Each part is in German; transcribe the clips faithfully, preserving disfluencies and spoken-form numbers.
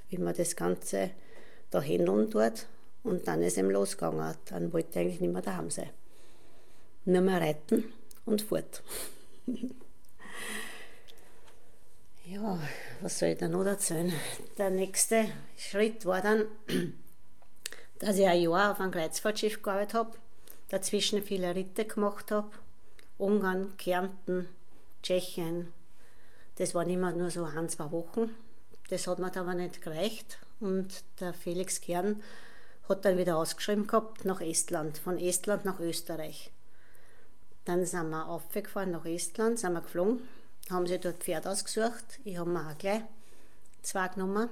wie man das Ganze da handeln tut. Und dann ist ihm losgegangen. Dann wollte er eigentlich nicht mehr daheim sein. Nur mehr reiten und fort. Ja, was soll ich da noch erzählen? Der nächste Schritt war dann, dass ich ein Jahr auf einem Kreuzfahrtschiff gearbeitet habe, dazwischen viele Ritte gemacht habe. Ungarn, Kärnten, Tschechien. Das waren immer nur so ein, zwei Wochen. Das hat mir aber nicht gereicht. Und der Felix Kern hat dann wieder ausgeschrieben gehabt nach Estland, von Estland nach Österreich. Dann sind wir aufgefahren nach Estland, sind wir geflogen, haben sie dort Pferd ausgesucht. Ich habe mir auch gleich zwei genommen.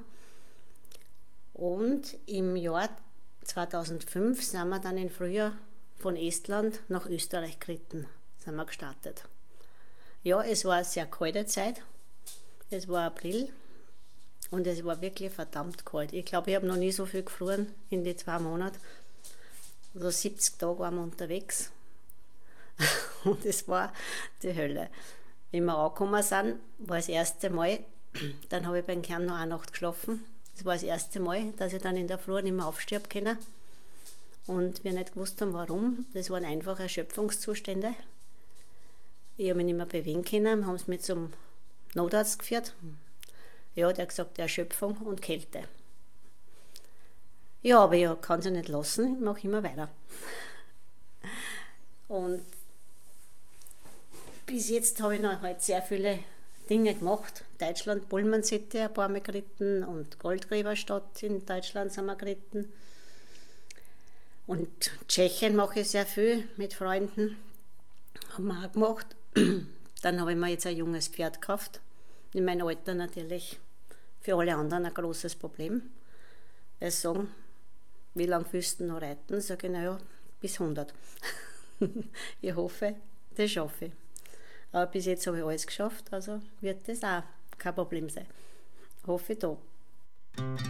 Und im Jahr zweitausendfünf sind wir dann im Frühjahr von Estland nach Österreich geritten, sind wir gestartet. Ja, es war eine sehr kalte Zeit. Es war April und es war wirklich verdammt kalt. Ich glaube, ich habe noch nie so viel gefroren in den zwei Monaten. Also siebzig Tage waren wir unterwegs und es war die Hölle. Wenn wir angekommen sind, war das erste Mal, dann habe ich beim Kern noch eine Nacht geschlafen. Das war das erste Mal, dass ich dann in der Früh nicht mehr aufstehen konnte. Und wir nicht gewusst haben, warum. Das waren einfach Erschöpfungszustände. Ich habe mich nicht mehr bewegen können, haben es mit zum Notarzt geführt. Ja, der hat gesagt, Erschöpfung und Kälte. Ja, aber ich kann es ja nicht lassen, ich mache immer weiter. Und bis jetzt habe ich noch halt sehr viele Dinge gemacht. Deutschland, Pullman City ein paar Mal geritten und Goldgräberstadt in Deutschland sind wir geritten. Und Tschechien mache ich sehr viel mit Freunden. Haben wir auch gemacht. Dann habe ich mir jetzt ein junges Pferd gekauft. In meinem Alter natürlich für alle anderen ein großes Problem. Weil sie sagen, wie lange willst du noch reiten? Sage ich, naja, bis hundert. Ich hoffe, das schaffe ich. Aber bis jetzt habe ich alles geschafft, also wird das auch kein Problem sein. Hoffe ich doch.